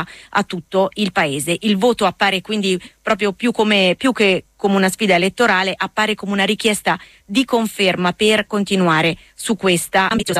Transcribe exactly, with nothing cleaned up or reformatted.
a tutto il paese. Il voto appare quindi proprio più come più che come una sfida elettorale, appare come una richiesta di conferma per continuare su questa ambiziosa